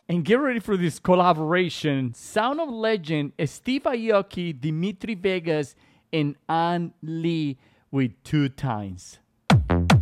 And get ready for this collaboration. Sound of Legend, Steve Aoki, Dimitri Vegas, and Ann Lee with Two Times.